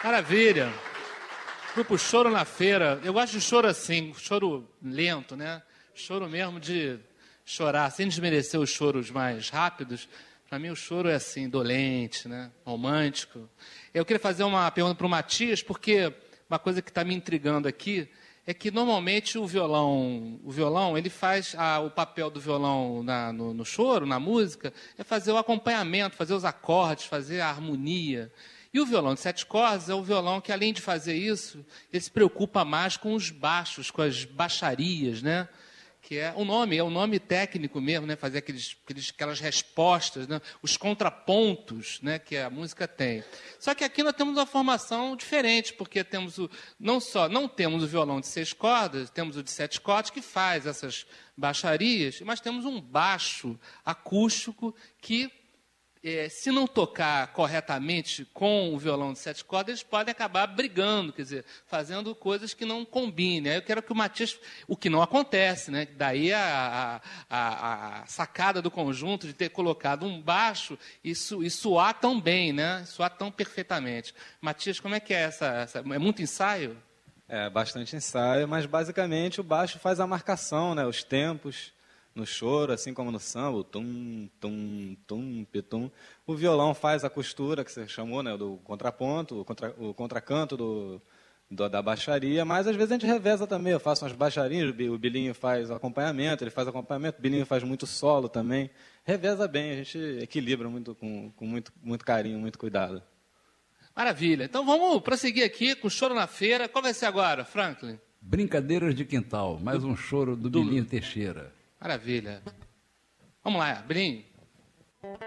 Maravilha. Grupo Choro na Feira. Eu gosto de choro assim, choro lento, né? Choro mesmo de chorar, sem desmerecer os choros mais rápidos. Para mim o choro é assim, dolente, né? Romântico. Eu queria fazer uma pergunta para o Matias, porque uma coisa que está me intrigando aqui é que normalmente o violão ele faz o papel do violão no choro, na música, é fazer o acompanhamento, fazer os acordes, fazer a harmonia. E o violão de 7 cordas é o violão que, além de fazer isso, ele se preocupa mais com os baixos, com as baixarias, né? Que é o nome técnico mesmo, né? Fazer aquelas respostas, né? Os contrapontos, né? Que a música tem. Só que aqui nós temos uma formação diferente, porque temos não temos o violão de 6 cordas, temos o de 7 cordas que faz essas baixarias, mas temos um baixo acústico que se não tocar corretamente com o violão de 7 cordas, eles podem acabar brigando, quer dizer, fazendo coisas que não combinem. Eu quero que o Matias, o que não acontece, né? Daí a sacada do conjunto de ter colocado um baixo e soar tão bem, né? Soar tão perfeitamente. Matias, como é que é é muito ensaio? É, bastante ensaio, mas basicamente o baixo faz a marcação, né? Os tempos. No choro, assim como no samba, o tum, tum, tum, pitum. O violão faz a costura, que você chamou, né, do contraponto, o contracanto da baixaria, mas às vezes a gente reveza também. Eu faço umas baixarinhas, o Bilinho faz acompanhamento, ele faz acompanhamento, o Bilinho faz muito solo também. Reveza bem, a gente equilibra muito, com muito carinho, muito cuidado. Maravilha. Então vamos prosseguir aqui com o Choro na Feira. Qual vai ser agora, Franklin? Brincadeiras de Quintal, mais um choro do Bilinho Teixeira. Maravilha. Vamos lá, Bilinho.